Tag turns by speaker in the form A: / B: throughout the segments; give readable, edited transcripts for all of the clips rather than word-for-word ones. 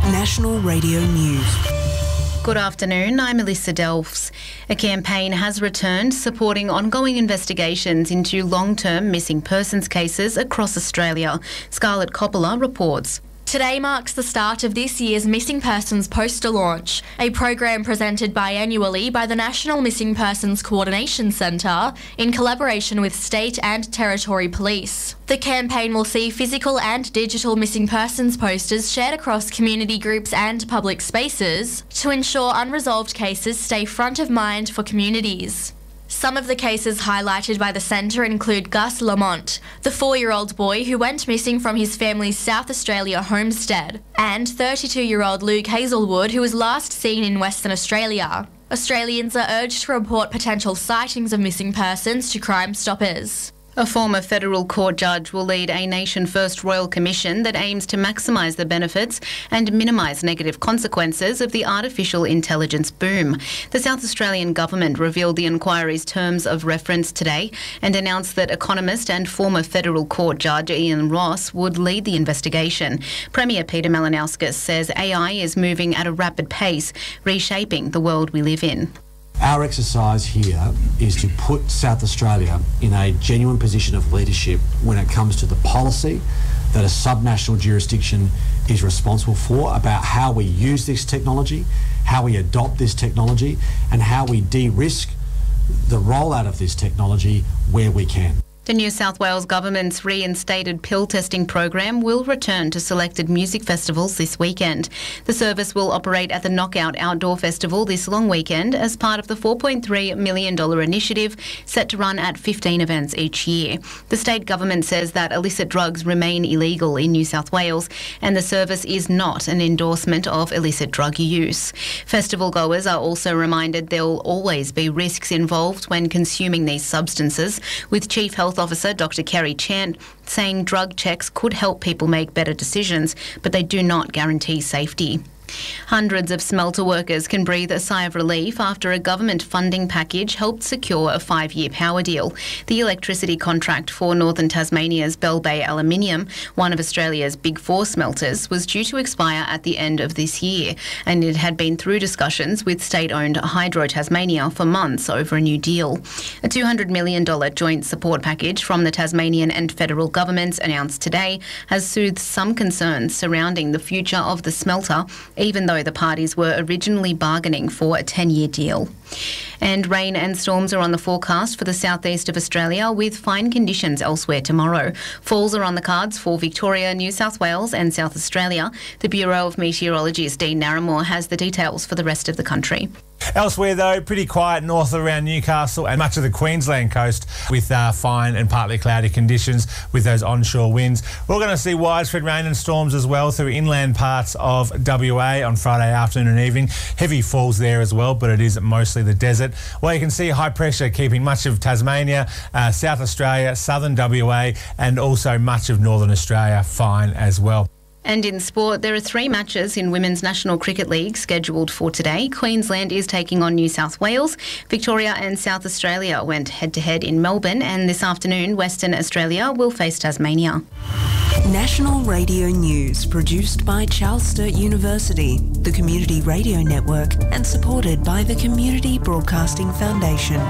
A: National Radio News.
B: Good afternoon, I'm Melissa Delfs. A campaign has returned supporting ongoing investigations into long-term missing persons cases across Australia. Scarlett Coppola reports.
C: Today marks the start of this year's Missing Persons Poster Launch, a program presented biannually by the National Missing Persons Coordination Centre in collaboration with state and territory police. The campaign will see physical and digital missing persons posters shared across community groups and public spaces to ensure unresolved cases stay front of mind for communities. Some of the cases highlighted by the centre include Gus Lamont, the 4-year-old boy who went missing from his family's South Australia homestead, and 32-year-old Luke Hazelwood, who was last seen in Western Australia. Australians are urged to report potential sightings of missing persons to Crime Stoppers.
B: A former federal court judge will lead a nation-first royal commission that aims to maximise the benefits and minimise negative consequences of the artificial intelligence boom. The South Australian government revealed the inquiry's terms of reference today and announced that economist and former federal court judge Ian Ross would lead the investigation. Premier Peter Malinauskas says AI is moving at a rapid pace, reshaping the world we live in.
D: Our exercise here is to put South Australia in a genuine position of leadership when it comes to the policy that a subnational jurisdiction is responsible for about how we use this technology, how we adopt this technology, and how we de-risk the rollout of this technology where we can.
B: The New South Wales Government's reinstated pill testing program will return to selected music festivals this weekend. The service will operate at the Knockout Outdoor Festival this long weekend as part of the $4.3 million initiative set to run at 15 events each year. The state government says that illicit drugs remain illegal in New South Wales and the service is not an endorsement of illicit drug use. Festival goers are also reminded there will always be risks involved when consuming these substances, with Chief Health Officer Dr. Kerry Chant saying drug checks could help people make better decisions, but they do not guarantee safety. Hundreds of smelter workers can breathe a sigh of relief after a government funding package helped secure a 5-year power deal. The electricity contract for Northern Tasmania's Bell Bay Aluminium, one of Australia's big 4 smelters, was due to expire at the end of this year, and it had been through discussions with state-owned Hydro Tasmania for months over a new deal. A $200 million joint support package from the Tasmanian and federal governments announced today has soothed some concerns surrounding the future of the smelter, even though the parties were originally bargaining for a 10-year deal. And rain and storms are on the forecast for the southeast of Australia, with fine conditions elsewhere tomorrow. Falls are on the cards for Victoria, New South Wales and South Australia. The Bureau of Meteorology's Dean Narramore has the details for the rest of the country.
E: Elsewhere, though, pretty quiet north around Newcastle and much of the Queensland coast with fine and partly cloudy conditions with those onshore winds. We're going to see widespread rain and storms as well through inland parts of WA on Friday afternoon and evening. Heavy falls there as well, but it is mostly the desert. Well, you can see high pressure keeping much of Tasmania, South Australia, southern WA and also much of northern Australia fine as well.
B: And in sport, there are 3 matches in Women's National Cricket League scheduled for today. Queensland is taking on New South Wales. Victoria and South Australia went head-to-head in Melbourne, and this afternoon Western Australia will face Tasmania.
A: National Radio News, produced by Charles Sturt University, the Community Radio Network, and supported by the Community Broadcasting Foundation.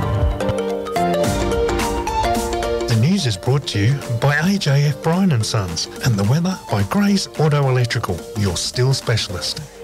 F: The news is brought to you by AJF Bryan & Sons and the weather by Gray's Auto Electrical, your steel specialist.